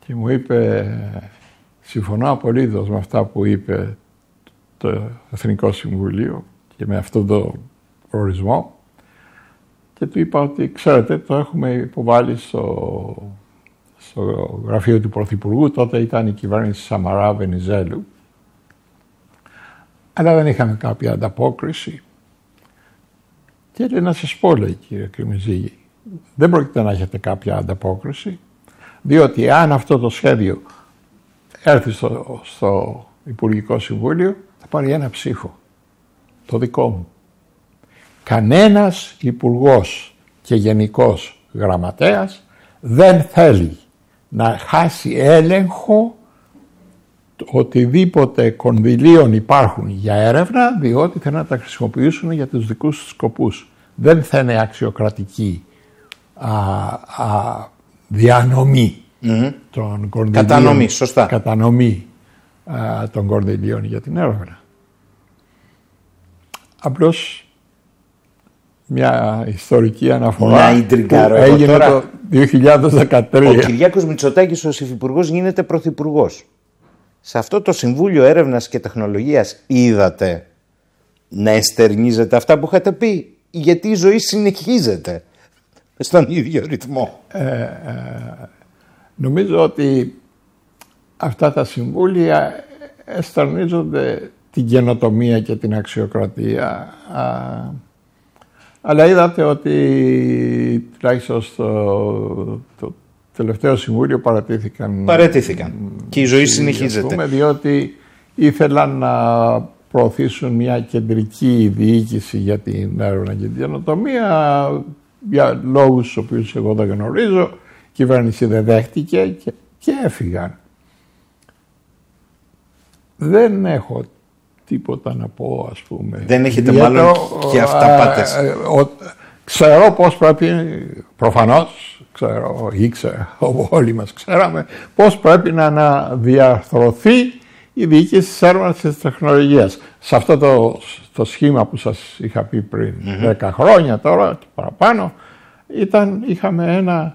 και μου είπε, συμφωνώ απολύτως με αυτά που είπε το Εθνικό Συμβούλιο και με αυτόν τον ορισμό, και του είπα ότι ξέρετε, το έχουμε υποβάλει στο γραφείο του Πρωθυπουργού, τότε ήταν η κυβέρνηση Σαμαρά Βενιζέλου, αλλά δεν είχαμε κάποια ανταπόκριση. Και λέει, να σας πω, λέει, κύριε Κρημιζή, δεν πρόκειται να έχετε κάποια ανταπόκριση, διότι αν αυτό το σχέδιο έρθει στο Υπουργικό Συμβούλιο, θα πάρει ένα ψήφο, το δικό μου. Κανένας υπουργός και γενικός γραμματέας δεν θέλει να χάσει έλεγχο οτιδήποτε κονδυλίων υπάρχουν για έρευνα, διότι θέλουν να τα χρησιμοποιήσουν για τους δικούς τους σκοπούς. Δεν θα είναι αξιοκρατική διανομή των κονδυλίων. Κατανομή, σωστά. Κατανομή των κονδυλίων για την έρευνα. Απλώς μια ιστορική αναφορά που έγινε τώρα, το 2013. Ο Κυριάκος Μητσοτάκης ως υφυπουργός γίνεται πρωθυπουργός. Σε αυτό το Συμβούλιο Έρευνας και Τεχνολογίας είδατε να εστερνίζετε αυτά που είχατε πει, γιατί η ζωή συνεχίζεται στον ίδιο ρυθμό? Νομίζω ότι αυτά τα συμβούλια εστερνίζονται την καινοτομία και την αξιοκρατία, αλλά είδατε ότι τουλάχιστον το τελευταίο συμβούλιο παρατήθηκαν και η ζωή συνεχίζεται, διότι ήθελαν να προωθήσουν μια κεντρική διοίκηση για την έρευνα και την καινοτομία για λόγους τους οποίους εγώ δεν γνωρίζω. Η κυβέρνηση δεν δέχτηκε και έφυγαν. Δεν έχω τίποτα να πω, ας πούμε. Δεν έχετε μάλλον και αυταπάτες. Ξέρω πώς πρέπει, προφανώς ήξερα, όλοι μας ξέραμε, πώς πρέπει να αναδιαρθρωθεί η διοίκηση της έρευνας και της τεχνολογίας. Σε αυτό το σχήμα που σας είχα πει πριν 10 χρόνια τώρα και παραπάνω, είχαμε ένα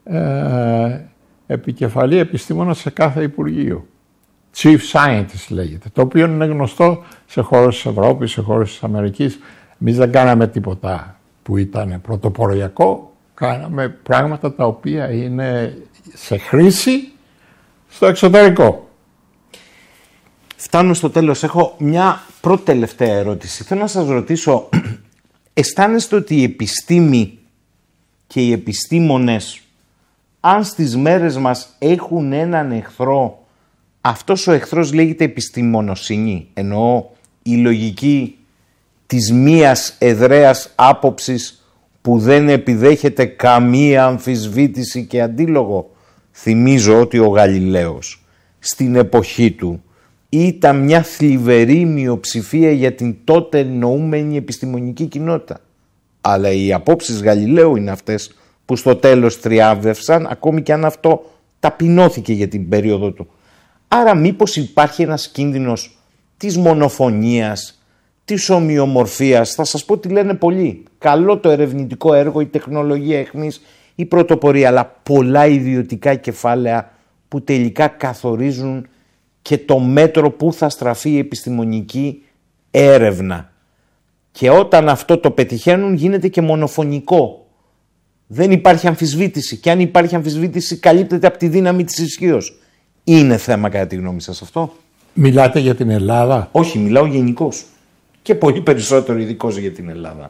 επικεφαλή επιστήμονα σε κάθε Υπουργείο. Chief Scientist λέγεται, το οποίο είναι γνωστό σε χώρες της Ευρώπης, σε χώρες της Αμερικής. Εμείς δεν κάναμε τίποτα που ήταν πρωτοποριακό, κάναμε πράγματα τα οποία είναι σε χρήση στο εξωτερικό. Φτάνω στο τέλος. Έχω μια πρώτη τελευταία ερώτηση. Θέλω να σας ρωτήσω, αισθάνεστε ότι η επιστήμη και οι επιστήμονες, αν στις μέρες μας έχουν έναν εχθρό, αυτός ο εχθρός λέγεται επιστημονοσύνη, εννοώ η λογική της μίας εδραίας άποψης που δεν επιδέχεται καμία αμφισβήτηση και αντίλογο? Θυμίζω ότι ο Γαλιλαίος στην εποχή του ήταν μια θλιβερή μειοψηφία για την τότε εννοούμενη επιστημονική κοινότητα. Αλλά οι απόψεις Γαλιλαίου είναι αυτές που στο τέλος τριάβευσαν, ακόμη και αν αυτό ταπεινώθηκε για την περίοδο του. Άρα μήπως υπάρχει ένας κίνδυνος της μονοφωνίας, της ομοιομορφίας? Θα σας πω τι λένε πολλοί. Καλό το ερευνητικό έργο, η τεχνολογία εχμής, η πρωτοπορία, αλλά πολλά ιδιωτικά κεφάλαια που τελικά καθορίζουν και το μέτρο που θα στραφεί η επιστημονική έρευνα. Και όταν αυτό το πετυχαίνουν γίνεται και μονοφωνικό. Δεν υπάρχει αμφισβήτηση. Και αν υπάρχει αμφισβήτηση καλύπτεται από τη δύναμη της ισχύως. Είναι θέμα κατά τη γνώμη σας αυτό? Μιλάτε για την Ελλάδα? Όχι, μιλάω γενικώς. Και πολύ περισσότερο ειδικώς για την Ελλάδα.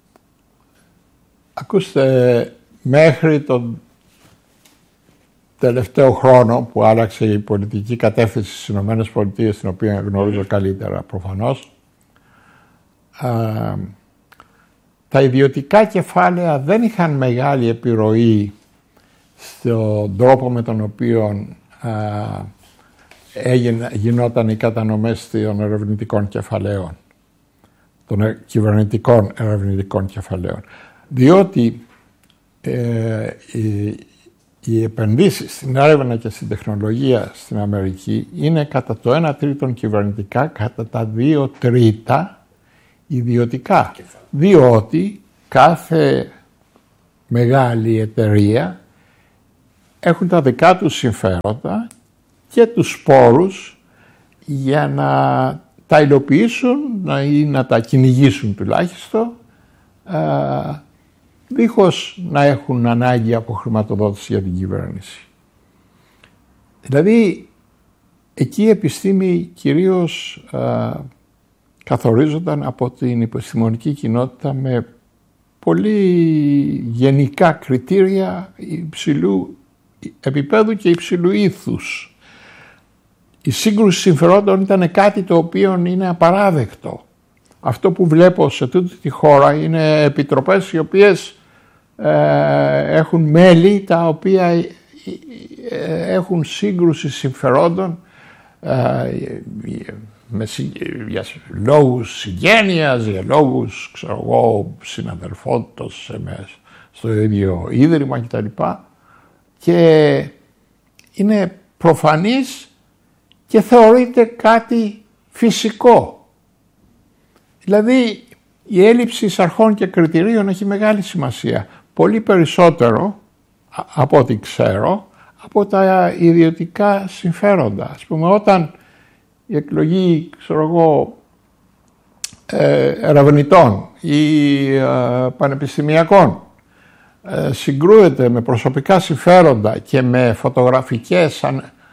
Ακούστε, μέχρι τον τελευταίο χρόνο που άλλαξε η πολιτική κατεύθυνση στις Ηνωμένες Πολιτείες, την οποία γνωρίζω καλύτερα προφανώς, τα ιδιωτικά κεφάλαια δεν είχαν μεγάλη επιρροή στον τρόπο με τον οποίο γινόταν οι κατανομές των ερευνητικών κεφαλαίων, των κυβερνητικών ερευνητικών κεφαλαίων. Διότι οι επενδύσεις στην έρευνα και στην τεχνολογία στην Αμερική είναι κατά το 1/3 κυβερνητικά, κατά τα 2/3 ιδιωτικά. Διότι κάθε μεγάλη εταιρεία έχουν τα δικά τους συμφέροντα και τους πόρους για να τα υλοποιήσουν ή να τα κυνηγήσουν τουλάχιστον, δίχως να έχουν ανάγκη από χρηματοδότηση για την κυβέρνηση. Δηλαδή, εκεί η επιστήμη κυρίως καθορίζονταν από την επιστημονική κοινότητα με πολύ γενικά κριτήρια υψηλού επίπεδου και υψηλού ήθους. Η σύγκρουση συμφερόντων ήταν κάτι το οποίο είναι απαράδεκτο. Αυτό που βλέπω σε τούτη τη χώρα είναι επιτροπές οι οποίες έχουν μέλη τα οποία έχουν σύγκρουση συμφερόντων για λόγους συγγένειας, για λόγους, ξέρω εγώ, συναδελφότητος στο ίδιο ίδρυμα κτλ. Και είναι προφανής και θεωρείται κάτι φυσικό. Δηλαδή η έλλειψη αρχών και κριτηρίων έχει μεγάλη σημασία. Πολύ περισσότερο από ό,τι ξέρω από τα ιδιωτικά συμφέροντα. Ας πούμε, όταν η εκλογή, ξέρω εγώ, ερευνητών ή πανεπιστημιακών συγκρούεται με προσωπικά συμφέροντα και με φωτογραφικές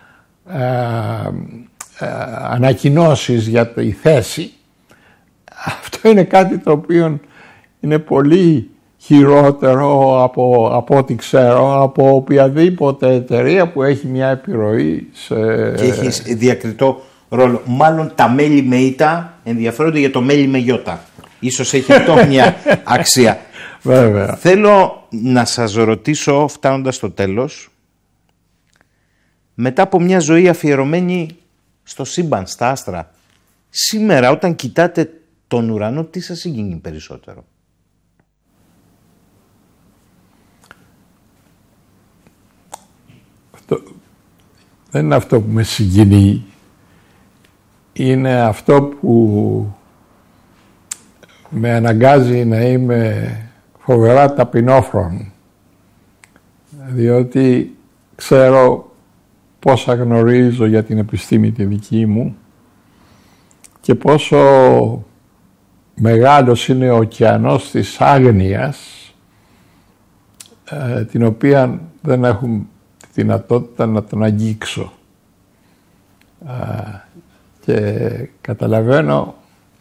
ανακοινώσεις για τη θέση, αυτό είναι κάτι το οποίο είναι πολύ χειρότερο από ό,τι ξέρω από οποιαδήποτε εταιρεία που έχει μια επιρροή και έχει διακριτό ρόλο. Μάλλον τα μέλη με ήττα ενδιαφέρονται για το μέλη με γιώτα. Ίσως έχει αυτό μια αξία. Βέβαια. Θέλω να σας ρωτήσω, φτάνοντας στο τέλος, μετά από μια ζωή αφιερωμένη στο σύμπαν, στα άστρα, σήμερα όταν κοιτάτε τον ουρανό, τι σας συγκινεί περισσότερο? Δεν είναι αυτό που με συγκινεί. Είναι αυτό που με αναγκάζει να είμαι φοβερά ταπεινόφρον. Διότι ξέρω πόσα γνωρίζω για την επιστήμη τη δική μου και πόσο μεγάλος είναι ο ωκεανός της άγνοιας, την οποία δεν έχουν τη δυνατότητα να τον αγγίξω. Και καταλαβαίνω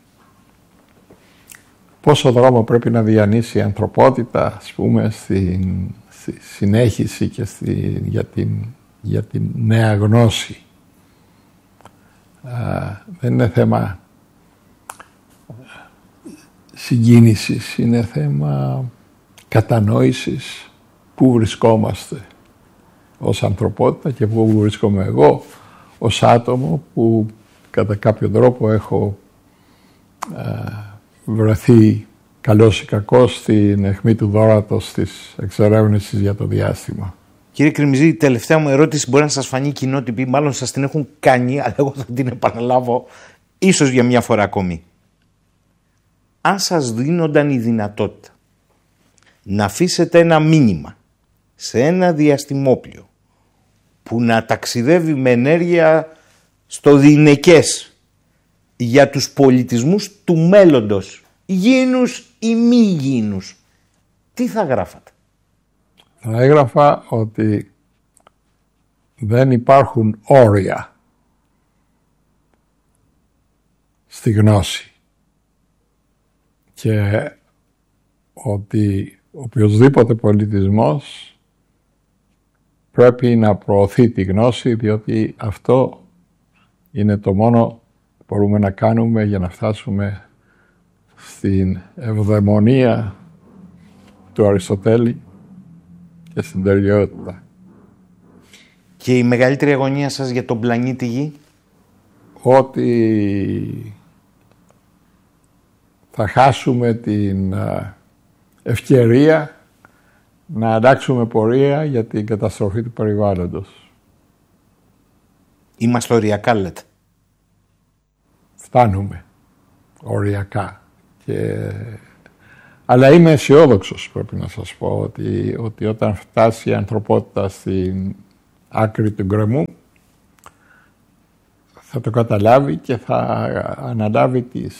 πόσο δρόμο πρέπει να διανύσει η ανθρωπότητα, ας πούμε, στη συνέχιση και για την νέα γνώση. Δεν είναι θέμα συγκίνησης, είναι θέμα κατανόησης πού βρισκόμαστε ως ανθρωπότητα και πού βρίσκομαι εγώ ως άτομο που κατά κάποιο τρόπο έχω βρεθεί καλός ή κακός στην αιχμή του δώρατος της εξερεύνησης για το διάστημα. Κύριε Κρημιζή, η τελευταία μου ερώτηση μπορεί να σας φανεί κοινότυπη, μάλλον σας την έχουν κάνει, αλλά εγώ θα την επαναλάβω ίσως για μια φορά ακόμη. Αν σας δίνονταν η δυνατότητα να αφήσετε ένα μήνυμα σε ένα διαστημόπλιο που να ταξιδεύει με ενέργεια στο διηνεκές για τους πολιτισμούς του μέλλοντος, γήινους ή μη γήινους, τι θα γράφατε? Θα έγραφα ότι δεν υπάρχουν όρια στη γνώση και ότι οποιοσδήποτε πολιτισμός πρέπει να προωθεί τη γνώση, διότι αυτό είναι το μόνο που μπορούμε να κάνουμε για να φτάσουμε στην ευδαιμονία του Αριστοτέλη και στην τελειότητα. Και η μεγαλύτερη αγωνία σας για τον πλανήτη Γη? Ότι θα χάσουμε την ευκαιρία να αλλάξουμε πορεία για την καταστροφή του περιβάλλοντος. Είμαστε οριακά, λέτε? Φτάνουμε οριακά και Αλλά είμαι αισιόδοξος, πρέπει να σας πω, ότι όταν φτάσει η ανθρωπότητα στην άκρη του γκρεμού θα το καταλάβει και θα αναλάβει τις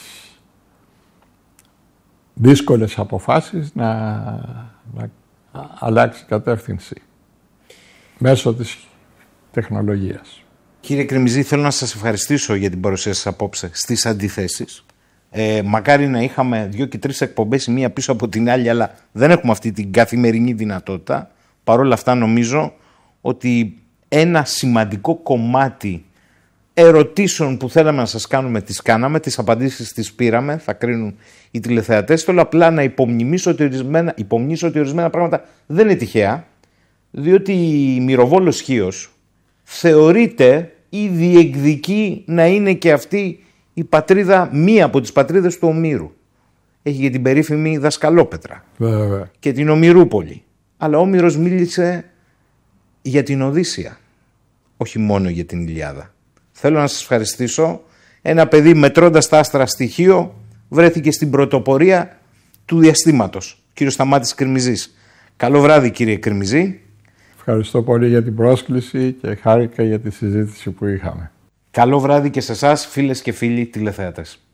δύσκολες αποφάσεις να αλλάξει κατεύθυνση μέσω της τεχνολογίας. Κύριε Κρεμιζή, θέλω να σας ευχαριστήσω για την παρουσία σας απόψε στις αντιθέσεις. Μακάρι να είχαμε 2 και 3 εκπομπές η μία πίσω από την άλλη, αλλά δεν έχουμε αυτή την καθημερινή δυνατότητα. Παρ' όλα αυτά νομίζω ότι ένα σημαντικό κομμάτι ερωτήσεων που θέλαμε να σας κάνουμε τις κάναμε, τις απαντήσεις τις πήραμε, θα κρίνουν οι τηλεθεατές. Θέλω απλά να υπομνημίσω ότι ορισμένα πράγματα δεν είναι τυχαία, διότι η Μυροβόλος Χίος θεωρείται ή διεκδικεί να είναι και αυτή η πατρίδα, μία από τις πατρίδες του Ομήρου. Έχει και την περίφημη Δασκαλόπετρα και την Ομηρούπολη. Αλλά ο Όμηρος μίλησε για την Οδύσσεια, όχι μόνο για την Ιλιάδα. Θέλω να σας ευχαριστήσω. Ένα παιδί μετρώντας τα άστρα στοιχείο βρέθηκε στην πρωτοπορία του διαστήματος. Κύριος Σταμάτης Κρεμιζής. Καλό βράδυ, κύριε Κρεμιζή. Ευχαριστώ πολύ για την πρόσκληση και χάρηκα για τη συζήτηση που είχαμε. Καλό βράδυ και σε εσάς, φίλες και φίλοι τηλεθεατές.